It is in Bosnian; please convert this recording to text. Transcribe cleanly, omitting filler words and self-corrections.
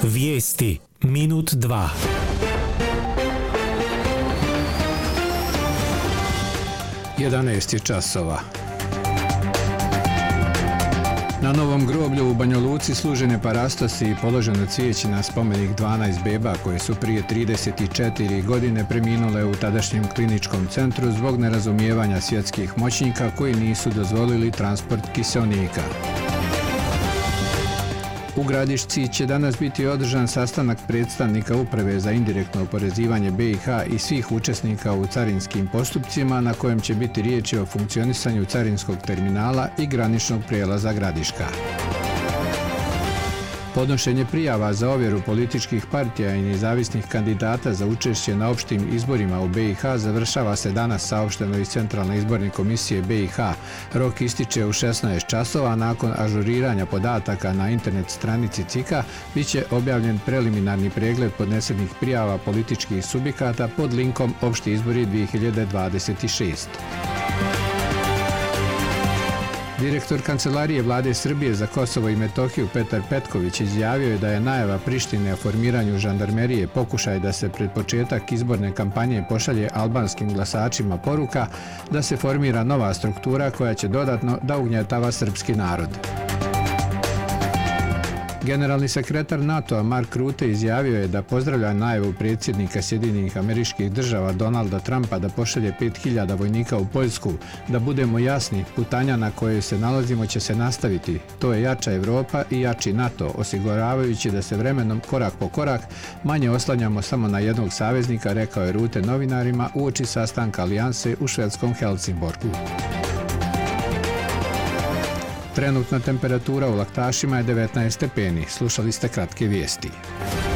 Vijesti minut 2. Jedanaest je časova. Na Novom groblju u Banja Luci služen je parastosi i položeno cvijeće na spomenik 12 beba koje su prije 34 godine preminule u tadašnjem kliničkom centru zbog nerazumijevanja svjetskih moćnika koji nisu dozvolili transport kiseonika. U Gradišci će danas biti održan sastanak predstavnika Uprave za indirektno oporezivanje BiH i svih učesnika u carinskim postupcima na kojem će biti riječi o funkcionisanju carinskog terminala i graničnog prijelaza Gradiška. Podnošenje prijava za ovjeru političkih partija i nezavisnih kandidata za učešće na opštim izborima u BiH završava se danas, saopšteno iz Centralne izborne komisije BiH. Rok ističe u 16 časova, nakon ažuriranja podataka na internet stranici CIK-a bit će objavljen preliminarni pregled podnesenih prijava političkih subjekata pod linkom Opšti izbori 2026. Direktor Kancelarije Vlade Srbije za Kosovo i Metohiju Petar Petković izjavio je da je najava Prištine o formiranju žandarmerije pokušaj da se pred početak izborne kampanje pošalje albanskim glasačima poruka da se formira nova struktura koja će dodatno da ugnjetava srpski narod. Generalni sekretar NATO-a Mark Rutte izjavio je da pozdravlja najavu predsjednika Sjedinjenih Američkih Država Donalda Trumpa da pošalje 5.000 vojnika u Poljsku. Da budemo jasni, putanja na kojoj se nalazimo će se nastaviti. To je jača Evropa i jači NATO, osiguravajući da se vremenom korak po korak manje oslanjamo samo na jednog saveznika, rekao je Rutte novinarima uoči sastanka alijanse u švedskom Helsingborgu. Trenutna temperatura u Laktašima je 19 stepeni. Slušali ste kratke vijesti.